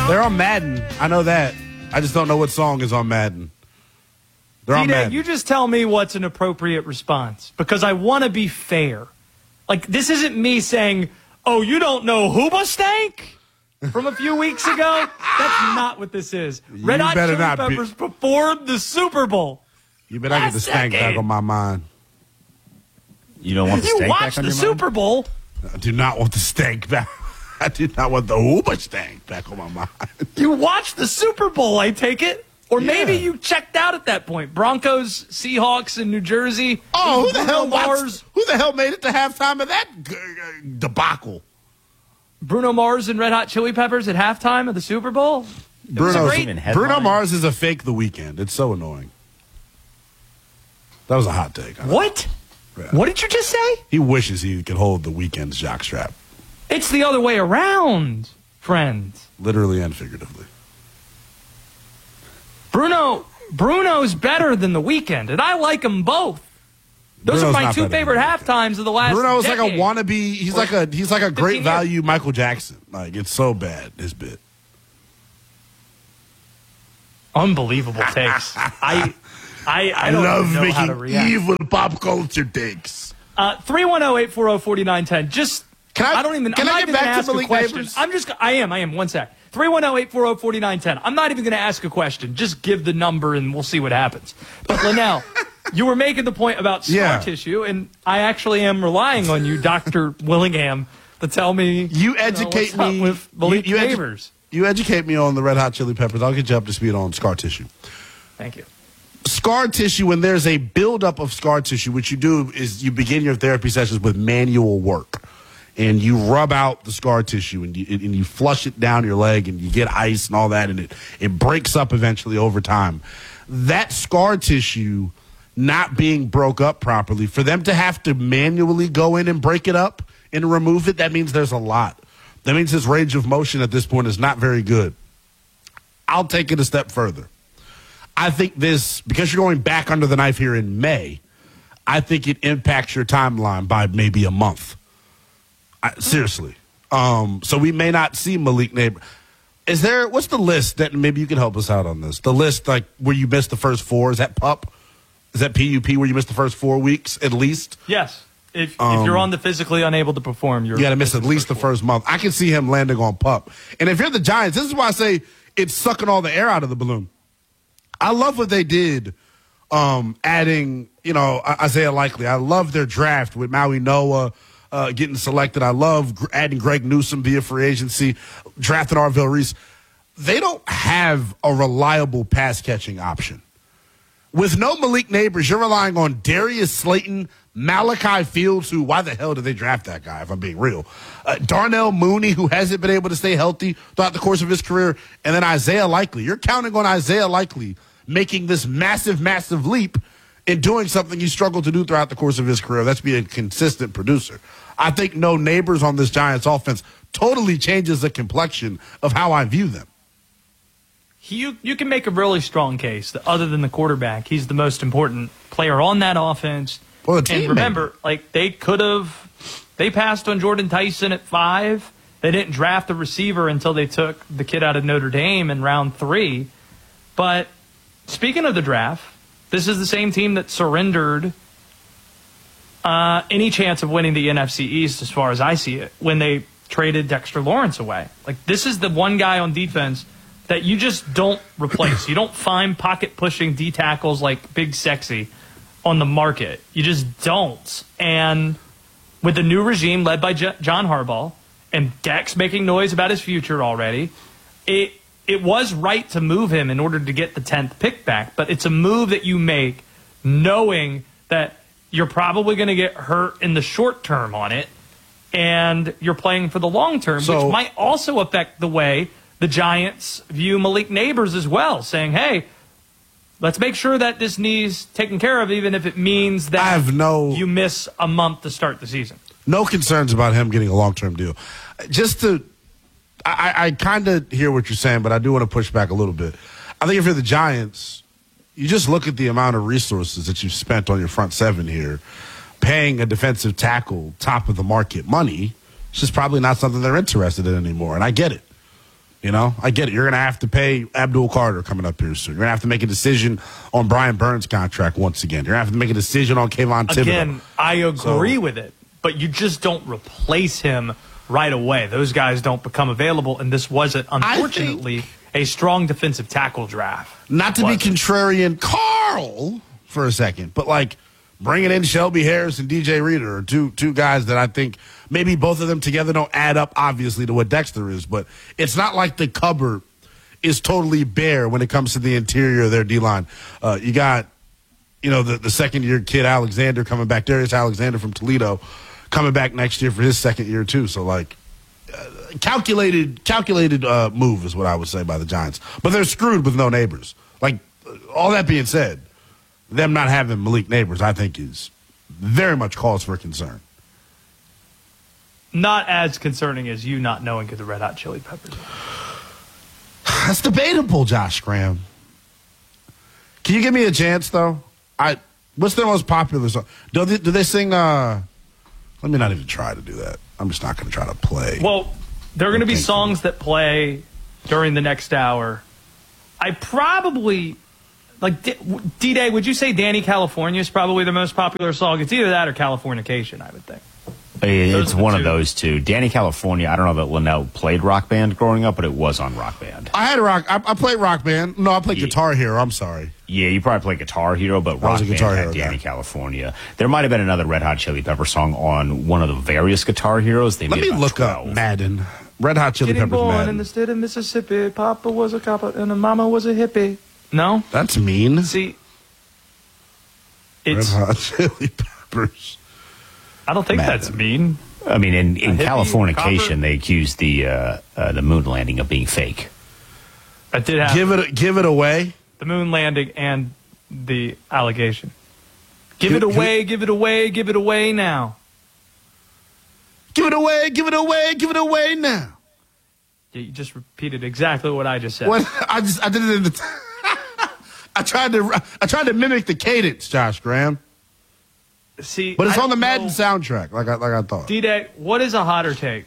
They're on Madden. I know that. I just don't know what song is on Madden. They're on Madden. You just tell me what's an appropriate response because I want to be fair. Like, this isn't me saying, oh, you don't know Hoobastank from a few weeks ago? That's not what this is. Red Hot Chili Peppers performed the Super Bowl. You better not get the stank back on my mind. You don't want the stank back on your mind? You watched the Super Bowl. I do not want the stank back. I do not want the Hoobastank back on my mind. You watched the Super Bowl, I take it? Or maybe you checked out at that point. Broncos, Seahawks in New Jersey. Oh, who the hell made it to halftime of that debacle? Bruno Mars and Red Hot Chili Peppers at halftime of the Super Bowl? Bruno Mars is a fake The Weeknd. It's so annoying. That was a hot take. What? Yeah. What did you just say? He wishes he could hold The Weeknd's jockstrap. It's the other way around, friends. Literally and figuratively. Bruno's better than The Weeknd, and I like them both. Those are my two favorite halftimes of the last Bruno's decade. like a wannabe. He's like a great value Michael Jackson. Like, it's so bad, his bit. Unbelievable takes. I don't love know how to making react. evil pop culture takes. 310-840-4910. Just I don't even. Can I'm I not get even back gonna to ask a Malik question. Neighbors? I am. 1 sec. 310-840-4910. I'm not even going to ask a question. Just give the number and we'll see what happens. But Linnell, you were making the point about scar tissue, and I actually am relying on you, Dr. Willingham, to tell me. You educate me with Malik Neighbors. You educate me on the Red Hot Chili Peppers. I'll get you up to speed on scar tissue. Thank you. Scar tissue, when there's a buildup of scar tissue, what you do is you begin your therapy sessions with manual work. And you rub out the scar tissue and you flush it down your leg and you get ice and all that, and it breaks up eventually over time. That scar tissue not being broke up properly, for them to have to manually go in and break it up and remove it, that means there's a lot. That means his range of motion at this point is not very good. I'll take it a step further. I think this, because you're going back under the knife here in May, I think it impacts your timeline by maybe a month. Seriously. So we may not see Malik Neighbors. What's the list that maybe you can help us out on this? The list, like, where you missed the first 4, is that PUP? Is that PUP where you missed the first 4 weeks at least? Yes. If you're on the physically unable to perform, you got to miss at least the first month. I can see him landing on PUP. And if you're the Giants, this is why I say it's sucking all the air out of the balloon. I love what they did adding, Isaiah Likely. I love their draft with Maui Noah getting selected. I love adding Greg Newsome via free agency, drafting Arvell Reese. They don't have a reliable pass-catching option. With no Malik Neighbors, you're relying on Darius Slayton, Malachi Fields, who, why the hell did they draft that guy, if I'm being real? Darnell Mooney, who hasn't been able to stay healthy throughout the course of his career, and then Isaiah Likely. You're counting on Isaiah Likely making this massive, massive leap and doing something he struggled to do throughout the course of his career. That's be a consistent producer. I think no Neighbors on this Giants offense totally changes the complexion of how I view them. You can make a really strong case that other than the quarterback, he's the most important player on that offense. Well, the team, and remember, they passed on Jordan Tyson at 5. They didn't draft the receiver until they took the kid out of Notre Dame in round 3. But speaking of the draft, this is the same team that surrendered any chance of winning the NFC East, as far as I see it, when they traded Dexter Lawrence away. Like, this is the one guy on defense that you just don't replace. You don't find pocket-pushing D tackles like Big Sexy on the market. You just don't. And with the new regime led by John Harbaugh and Dex making noise about his future already, it was right to move him in order to get the 10th pick back. But it's a move that you make knowing that you're probably going to get hurt in the short term on it, and you're playing for the long term, which might also affect the way the Giants view Malik Neighbors as well, saying, hey, let's make sure that this knee's taken care of, even if it means that you miss a month to start the season. No concerns about him getting a long-term deal. I kind of hear what you're saying, but I do want to push back a little bit. I think if you're the Giants, you just look at the amount of resources that you've spent on your front seven here, paying a defensive tackle top of the market money. It's just probably not something they're interested in anymore, and I get it. You know, I get it. You're going to have to pay Abdul Carter coming up here soon. You're going to have to make a decision on Brian Burns' contract once again. You're going to have to make a decision on Kayvon Thibodeau. Again, I agree with it, but you just don't replace him right away. Those guys don't become available, and this wasn't, unfortunately, a strong defensive tackle draft. Not to be contrarian, Carl, for a second, but like bringing in Shelby Harris and DJ Reader are two guys that I think maybe both of them together don't add up, obviously, to what Dexter is, but it's not like the cupboard is totally bare when it comes to the interior of their D-line. You got, the second-year kid Alexander coming back, Darius Alexander from Toledo, coming back next year for his second year, too. So, like, calculated move is what I would say by the Giants. But they're screwed with no Neighbors. Like, all that being said, them not having Malik Neighbors, I think, is very much cause for concern. Not as concerning as you not knowing who the Red Hot Chili Peppers are. That's debatable, Josh Graham. Can you give me a chance, though? What's their most popular song? Do they sing, let me not even try to do that. I'm just not going to try to play. Well, there are going to be songs that play during the next hour. I probably... Like, D-Day, would you say Danny California is probably the most popular song? It's either that or Californication, I would think. It's one of those two. Danny California, I don't know that Linnell played Rock Band growing up, but it was on Rock Band. I played Rock Band. No, I played Guitar Hero. I'm sorry. Yeah, you probably played Guitar Hero, but Rock Band had Danny California. There might have been another Red Hot Chili Pepper song on one of the various Guitar Heroes. Let me look 12. Up Madden. Red Hot Chili Peppers born Madden. In the state of Mississippi, Papa was a copper and a mama was a hippie. No? That's mean. See, Red Hot Chili Peppers. I don't think Madden. That's mean. I mean, in Californication, they accused the moon landing of being fake. That did happen. Give it away. The moon landing and the allegation. Give it away now. Give it away now. Yeah, you just repeated exactly what I just said. What I did it in the. I tried to mimic the cadence, Josh Graham. See, but it's on the Madden soundtrack, like I thought. D-Day, what is a hotter take?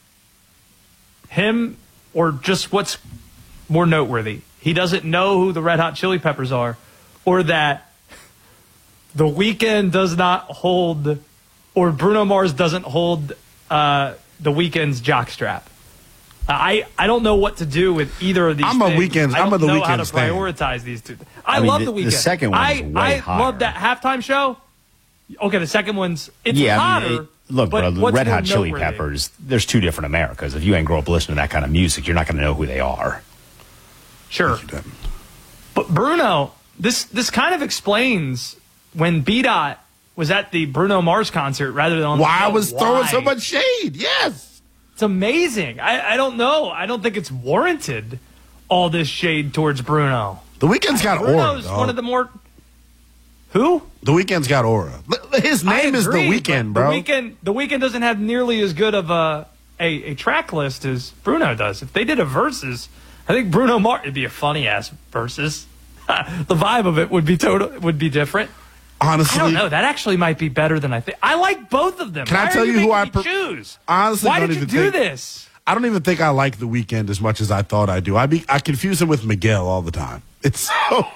Him or just what's more noteworthy? He doesn't know who the Red Hot Chili Peppers are, or that The Weeknd does not hold, or Bruno Mars doesn't hold The Weeknd's jockstrap. I don't know what to do with either of these things. I'm a The Weeknd how to fan. prioritize these two. I love The Weeknd. The second one is way hotter. Love that halftime show. Okay, the second one's hotter. Look, bro, the Red Hot Chili Peppers, there's two different Americas. If you ain't grow up listening to that kind of music, you're not going to know who they are. Sure. But Bruno, this kind of explains when B-Dot was at the Bruno Mars concert rather than on why I was throwing so much shade. Yes. It's amazing. I don't know. I don't think it's warranted, all this shade towards Bruno. The Weeknd's got Bruno's aura, one of the more... Who? The Weeknd's got aura. His name is The Weeknd, bro. The Weeknd doesn't have nearly as good of a track list as Bruno does. If they did a versus, I think Bruno Mars, it'd be a funny ass versus. The vibe of it would be different. Honestly, I don't know. That actually might be better than I think. I like both of them. Can I tell you who I choose? Honestly, why did you do this? I don't even think I like The Weeknd as much as I thought I do. I confuse him with Miguel all the time. It's so.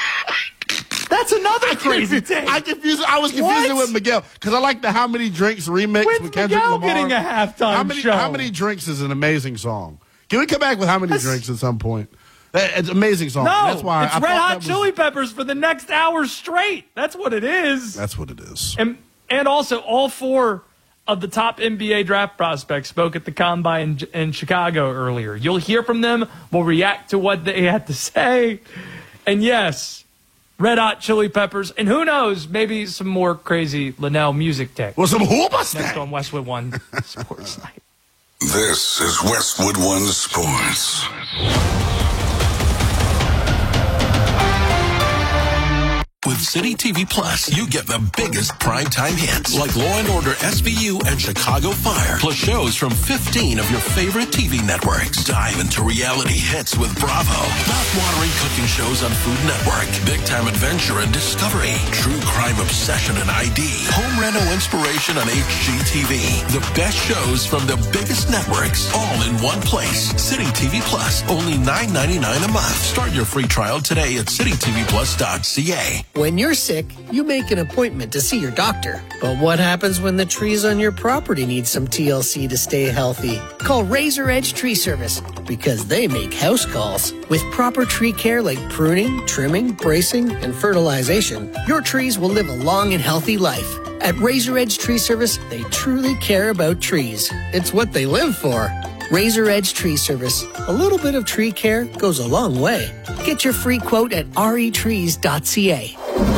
That's another crazy thing. I was confusing with Miguel because I like the How Many Drinks remix with Kendrick Miguel Lamar. Getting a halftime show. How Many Drinks is an amazing song. Can we come back with How Many Drinks at some point? It's an amazing song. No, that's why it's Red Hot Chili Peppers for the next hour straight. That's what it is. That's what it is. And also, all four of the top NBA draft prospects spoke at the Combine in Chicago earlier. You'll hear from them. We'll react to what they had to say. And yes, Red Hot Chili Peppers, and who knows, maybe some more crazy Linnell music tech. Well, some hoopers next on Westwood One Sports Night. This is Westwood One Sports. With With City TV Plus, you get the biggest primetime hits like Law & Order SVU and Chicago Fire, plus shows from 15 of your favorite TV networks. Dive into reality hits with Bravo, mouth-watering cooking shows on Food Network, big-time adventure and discovery, true crime obsession and ID, home reno inspiration on HGTV. The best shows from the biggest networks, all in one place. City TV Plus, only $9.99 a month. Start your free trial today at citytvplus.ca. When you're sick, you make an appointment to see your doctor. But what happens when the trees on your property need some TLC to stay healthy? Call Razor Edge Tree Service because they make house calls. With proper tree care like pruning, trimming, bracing, and fertilization, your trees will live a long and healthy life. At Razor Edge Tree Service, they truly care about trees. It's what they live for. Razor Edge Tree Service. A little bit of tree care goes a long way. Get your free quote at retrees.ca.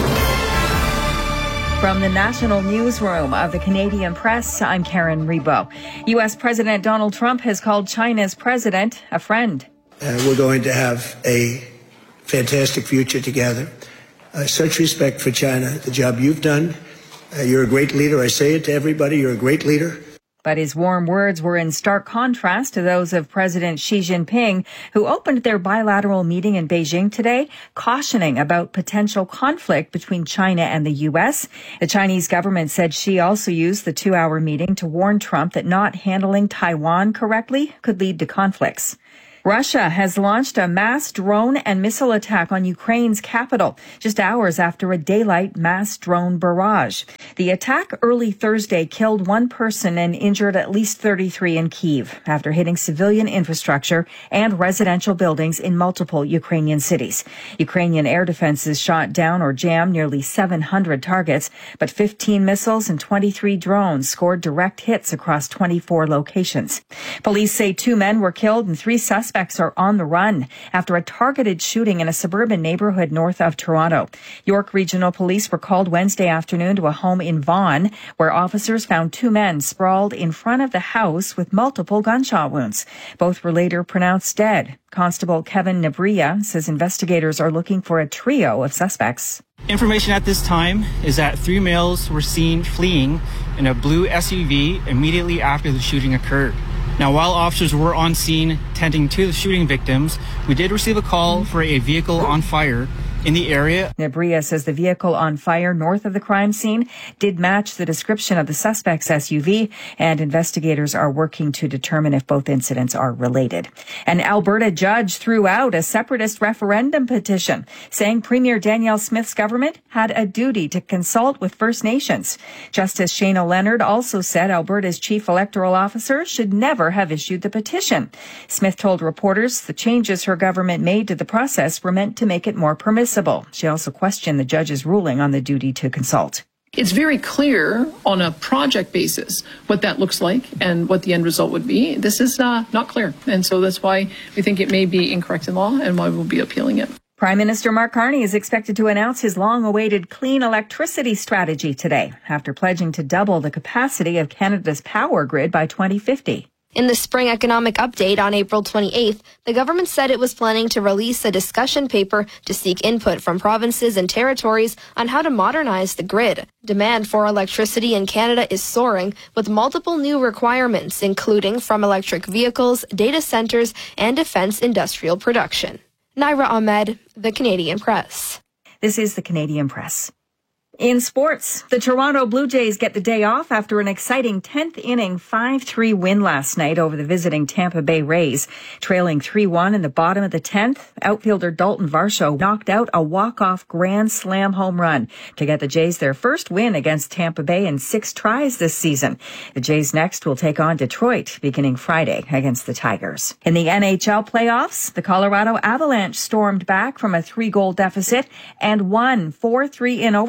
From the National Newsroom of the Canadian Press, I'm Karen Rebo. U.S. President Donald Trump has called China's president a friend. We're going to have a fantastic future together. Such respect for China, the job you've done. You're a great leader. I say it to everybody. You're a great leader. But his warm words were in stark contrast to those of President Xi Jinping, who opened their bilateral meeting in Beijing today, cautioning about potential conflict between China and the U.S. The Chinese government said Xi also used the 2-hour meeting to warn Trump that not handling Taiwan correctly could lead to conflicts. Russia has launched a mass drone and missile attack on Ukraine's capital just hours after a daylight mass drone barrage. The attack early Thursday killed one person and injured at least 33 in Kyiv after hitting civilian infrastructure and residential buildings in multiple Ukrainian cities. Ukrainian air defenses shot down or jammed nearly 700 targets, but 15 missiles and 23 drones scored direct hits across 24 locations. Police say 2 men were killed and 3 suspects are on the run after a targeted shooting in a suburban neighborhood north of Toronto. York Regional Police were called Wednesday afternoon to a home in Vaughan, where officers found 2 men sprawled in front of the house with multiple gunshot wounds. Both were later pronounced dead. Constable Kevin Nabria says investigators are looking for a trio of suspects. Information at this time is that 3 males were seen fleeing in a blue SUV immediately after the shooting occurred. Now, while officers were on scene tending to the shooting victims, we did receive a call for a vehicle on fire in the area. Nabria says the vehicle on fire north of the crime scene did match the description of the suspect's SUV, and investigators are working to determine if both incidents are related. An Alberta judge threw out a separatist referendum petition saying Premier Danielle Smith's government had a duty to consult with First Nations. Justice Shayna Leonard also said Alberta's chief electoral officer should never have issued the petition. Smith told reporters the changes her government made to the process were meant to make it more permissible. She also questioned the judge's ruling on the duty to consult. It's very clear on a project basis what that looks like and what the end result would be. This is not clear. And so that's why we think it may be incorrect in law and why we'll be appealing it. Prime Minister Mark Carney is expected to announce his long-awaited clean electricity strategy today after pledging to double the capacity of Canada's power grid by 2050. In the spring economic update on April 28th, the government said it was planning to release a discussion paper to seek input from provinces and territories on how to modernize the grid. Demand for electricity in Canada is soaring, with multiple new requirements, including from electric vehicles, data centers, and defense industrial production. Naira Ahmed, The Canadian Press. This is The Canadian Press. In sports, the Toronto Blue Jays get the day off after an exciting 10th inning 5-3 win last night over the visiting Tampa Bay Rays. Trailing 3-1 in the bottom of the 10th, outfielder Dalton Varsho knocked out a walk-off grand slam home run to get the Jays their first win against Tampa Bay in 6 tries this season. The Jays next will take on Detroit beginning Friday against the Tigers. In the NHL playoffs, the Colorado Avalanche stormed back from a 3-goal deficit and won 4-3 in overtime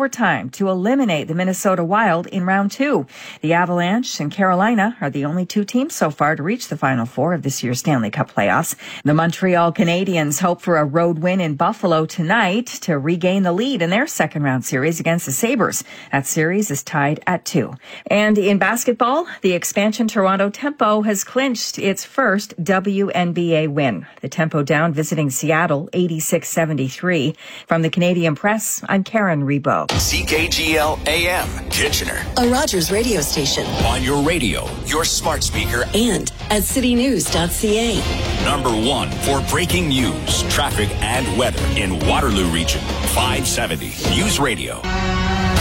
overtime to eliminate the Minnesota Wild in round 2. The Avalanche and Carolina are the only 2 teams so far to reach the Final Four of this year's Stanley Cup playoffs. The Montreal Canadiens hope for a road win in Buffalo tonight to regain the lead in their second-round series against the Sabres. That series is tied at 2. And in basketball, the expansion Toronto Tempo has clinched its first WNBA win. The Tempo down visiting Seattle 86-73. From the Canadian Press, I'm Karen Rebo. CKGL AM, Kitchener. A Rogers radio station. On your radio, your smart speaker, and at citynews.ca. Number 1 for breaking news, traffic, and weather in Waterloo Region. 570 News Radio.